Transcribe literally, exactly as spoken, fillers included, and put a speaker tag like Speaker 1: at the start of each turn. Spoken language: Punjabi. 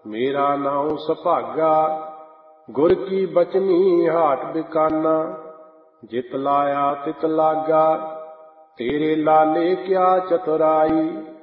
Speaker 1: ਮੇਰਾ ਨਾਉ ਸੁਭਾਗਾ। ਗੁਰ ਕੀ ਬਚਨੀ ਹਾਟ ਬਿਕਾਨਾ, ਜਿਤ ਲਾਇਆ ਤਿਤ ਲਾਗਾ। ਤੇਰੇ ਲਾਲੇ ਕਿਆ ਚਤੁਰਾਈ,